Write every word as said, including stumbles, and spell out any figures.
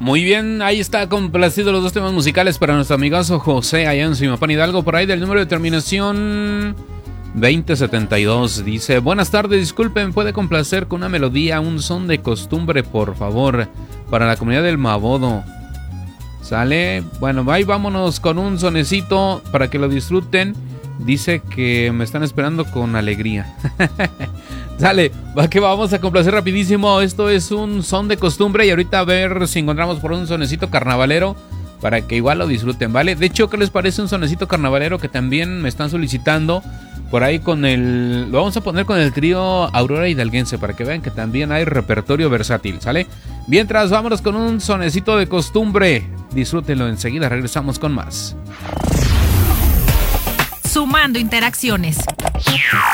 Muy bien, ahí está complacido los dos temas musicales para nuestro amigazo José allá en Zimapán Hidalgo, por ahí del número de terminación veinte setenta y dos. Dice, buenas tardes, disculpen, ¿puede complacer con una melodía, un son de costumbre, por favor, para la comunidad del Mabodo? ¿Sale? Bueno, ahí vámonos con un sonecito para que lo disfruten. Dice que me están esperando con alegría. Sale, va que vamos a complacer rapidísimo. Esto es un son de costumbre y ahorita a ver si encontramos por un sonecito carnavalero para que igual lo disfruten, ¿vale? De hecho, ¿qué les parece un sonecito carnavalero que también me están solicitando? Por ahí con el... Lo vamos a poner con el trío Aurora Hidalguense para que vean que también hay repertorio versátil, ¿sale? Mientras, vámonos con un sonecito de costumbre. Disfrútenlo, enseguida regresamos con más. Sumando interacciones.